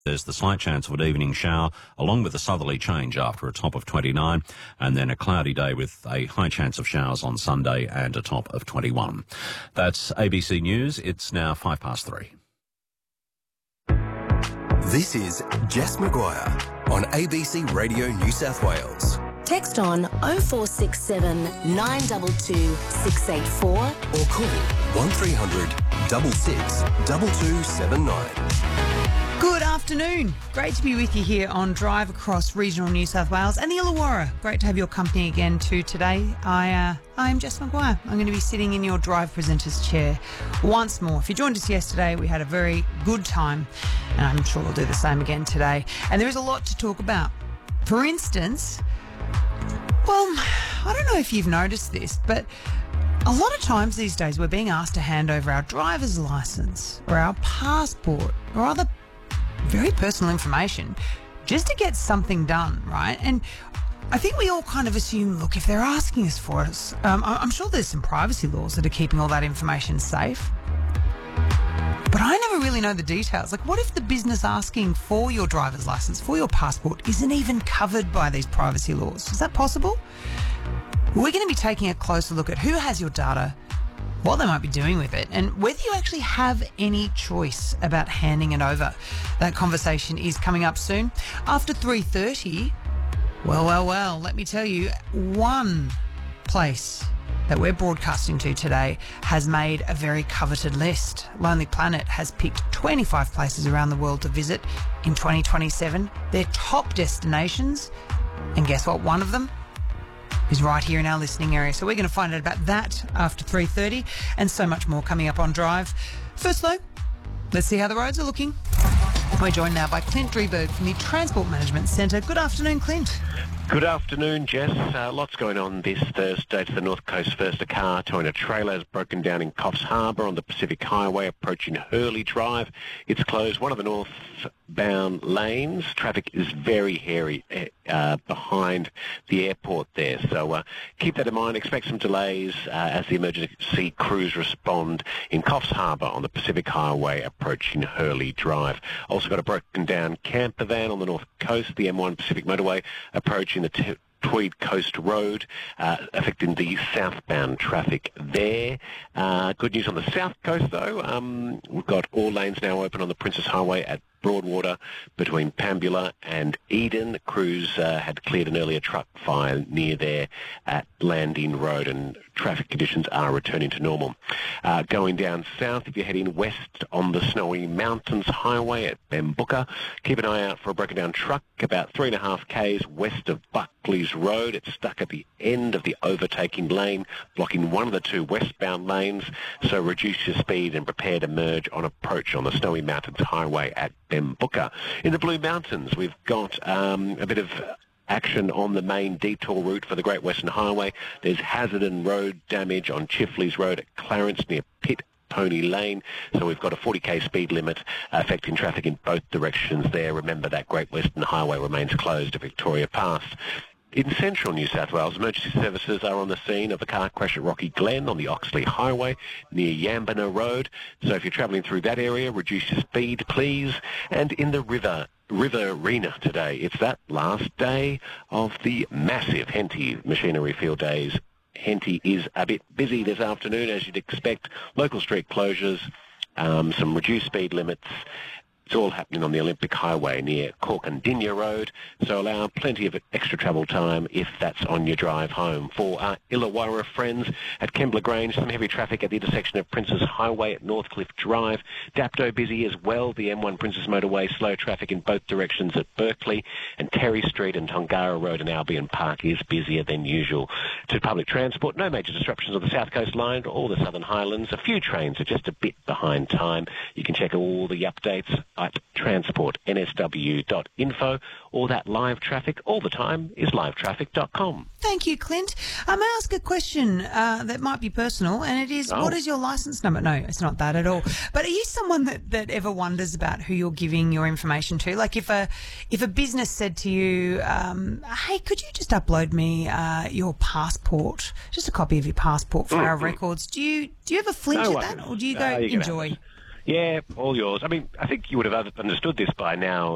There's the slight chance of an evening shower, along with a southerly change after a top of 29, and then a cloudy day with a high chance of showers on Sunday and a top of 21. That's ABC News. It's now 3:05. This is Jess Maguire on ABC Radio New South Wales. Text on 0467 922 684 or call 1300 66 2279. Good afternoon. Great to be with you here on Drive across regional New South Wales and the Illawarra. Great to have your company again too today. I'm Jess Maguire. I'm going to be sitting in your Drive presenter's chair once more. If you joined us yesterday, we had a very good time, and I'm sure we'll do the same again today. And there is a lot to talk about. For instance, well, I don't know if you've noticed this, but a lot of times these days we're being asked to hand over our driver's licence or our passport or other very personal information just to get something done, right? And I think we all kind of assume, look, if they're asking us for it, I'm sure there's some privacy laws that are keeping all that information safe. But I never really know the details. Like, what if the business asking for your driver's licence, for your passport, isn't even covered by these privacy laws? Is that possible? We're going to be taking a closer look at who has your data, what they might be doing with it, and whether you actually have any choice about handing it over. That conversation is coming up soon. After 3:30, well, let me tell you, one place that we're broadcasting to today has made a very coveted list. Lonely Planet has picked 25 places around the world to visit in 2027. Their top destinations. And guess what? One of them is right here in our listening area. So we're going to find out about that after 3:30 and so much more coming up on Drive. First though, let's see how the roads are looking. We're joined now by Clint Drieberg from the Transport Management Centre. Good afternoon, Clint. Good afternoon, Jess. Lots going on this Thursday to the North Coast. First, a car towing a trailer has broken down in Coffs Harbour on the Pacific Highway approaching Hurley Drive. It's closed one of the northbound lanes. Traffic is very hairy behind the airport there. So keep that in mind. Expect some delays as the emergency crews respond in Coffs Harbour on the Pacific Highway approaching Hurley Drive. Also got a broken down camper van on the North Coast, the M1 Pacific Motorway approaching the Tweed Coast Road, affecting the southbound traffic there. Good news on the south coast, though. We've got all lanes now open on the Princess Highway at Broadwater between Pambula and Eden. Crews had cleared an earlier truck fire near there at Landing Road, and traffic conditions are returning to normal. Going down south, if you're heading west on the Snowy Mountains Highway at Bambuka, keep an eye out for a broken down truck about 3.5 k's west of Buckley's Road. It's stuck at the end of the overtaking lane, blocking one of the two westbound lanes. So reduce your speed and prepare to merge on approach on the Snowy Mountains Highway at Bambuka. In the Blue Mountains, we've got a bit of action on the main detour route for the Great Western Highway. There's Hazardon Road damage on Chifleys Road at Clarence near Pitt Pony Lane. So we've got a 40k speed limit affecting traffic in both directions there. Remember that Great Western Highway remains closed to Victoria Pass. In central New South Wales, emergency services are on the scene of a car crash at Rocky Glen on the Oxley Highway near Yambina Road. So if you're travelling through that area, reduce your speed, please. And in the River Arena today, it's that last day of the massive Henty Machinery Field Days. Henty is a bit busy this afternoon, as you'd expect. Local street closures, some reduced speed limits. It's all happening on the Olympic Highway near Corkandinya Road, so allow plenty of extra travel time if that's on your drive home. For our Illawarra friends at Kembla Grange, some heavy traffic at the intersection of Princess Highway at Northcliffe Drive. Dapto busy as well. The M1 Princess Motorway, slow traffic in both directions at Berkeley, and Terry Street and Tongara Road and Albion Park is busier than usual. To public transport, no major disruptions on the South Coast Line or the Southern Highlands. A few trains are just a bit behind time. You can check all the updates at transportnsw.info, or that live traffic all the time is livetraffic.com. Thank you, Clint. May I ask a question that might be personal, and it is, what is your licence number? No, it's not that at all. But are you someone that ever wonders about who you're giving your information to? Like if a business said to you, hey, could you just upload me your passport, just a copy of your passport for our records? Do you ever flinch at that, or do you go, enjoy? Yeah, all yours. I mean, I think you would have understood this by now.